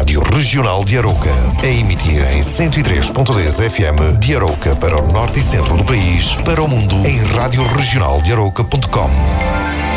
Rádio Regional de Arouca, a emitir em 103.10 FM de Arouca para o norte e centro do país, para o mundo em radioregionaldearouca.com.